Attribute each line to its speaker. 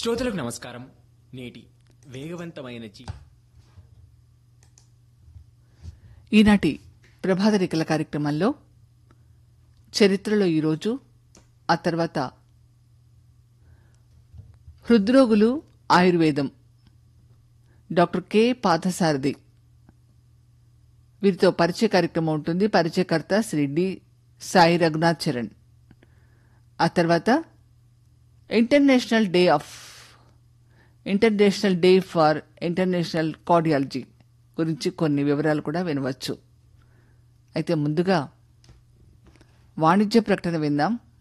Speaker 1: శ్రోతలకు నమస్కారం. నేటి వేగవంతమైన
Speaker 2: ఈనాటి ప్రభాత రేఖల కార్యక్రమంలో చరిత్రలో ఈరోజు, ఆ తర్వాత హృద్రోగులు ఆయుర్వేదం, డాక్టర్ కె పార్థసారథి వీరితో పరిచయ కార్యక్రమం ఉంటుంది. పరిచయకర్త శ్రీ డి సాయి రఘునాథ్ చరణ్. ఆ తర్వాత international day for international cardiology గురించి కొన్ని వివరాలు కూడా వినవచ్చు. అయితే ముందుగా వాణిజ్య ప్రకటన విందాం.